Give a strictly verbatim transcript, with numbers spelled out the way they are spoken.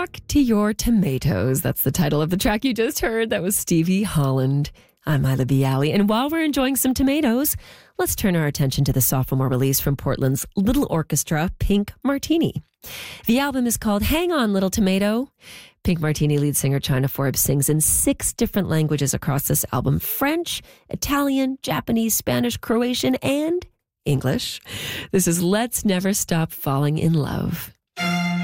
Talk to Your Tomatoes. That's the title of the track you just heard. That was Stevie Holland. I'm Isla Bialy, and while we're enjoying some tomatoes, let's turn our attention to the sophomore release from Portland's Little Orchestra, Pink Martini. The album is called Hang On, Little Tomato. Pink Martini lead singer China Forbes sings in six different languages across this album: French, Italian, Japanese, Spanish, Croatian, and English. This is Let's Never Stop Falling in Love.